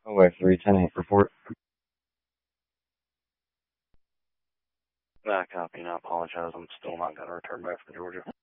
OX 310-8, report. Copy, and I apologize. I'm still not going to return back from Georgia.